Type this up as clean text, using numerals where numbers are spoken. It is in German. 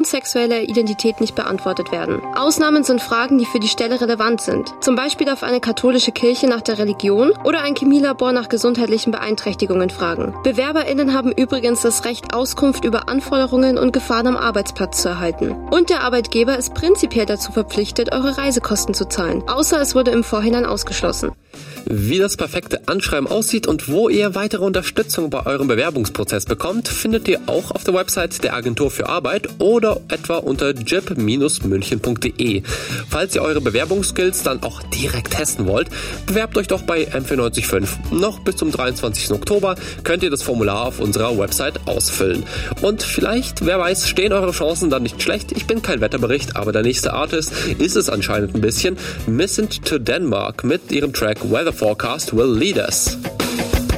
sexuelle Identität nicht beantwortet werden. Ausnahmen sind Fragen, die für die Stelle relevant sind. Zum Beispiel darf eine katholische Kirche nach der Religion oder ein Chemielabor nach gesundheitlichen Beeinträchtigungen fragen. BewerberInnen haben übrigens das Recht, Auskunft über Anforderungen und Gefahren am Arbeitsplatz zu erhalten. Und der Arbeitgeber ist prinzipiell dazu verpflichtet, eure Reisekosten zu zahlen, außer es wurde im Vorhinein ausgeschlossen. Wie das perfekte Anschreiben aussieht und wo ihr weitere Unterstützung bei eurem Bewerbungsprozess bekommt, findet ihr auch auf der Website der Agentur für Arbeit oder etwa unter jib-münchen.de. Falls ihr eure Bewerbungsskills dann auch direkt testen wollt, bewerbt euch doch bei M945. Noch bis zum 23. Oktober könnt ihr das Formular auf unserer Website ausfüllen. Und vielleicht, wer weiß, stehen eure Chancen dann nicht schlecht. Ich bin kein Wetterbericht, aber der nächste Artist ist es anscheinend ein bisschen. Missing to Denmark mit ihrem Track Weather Forecast Will Lead Us.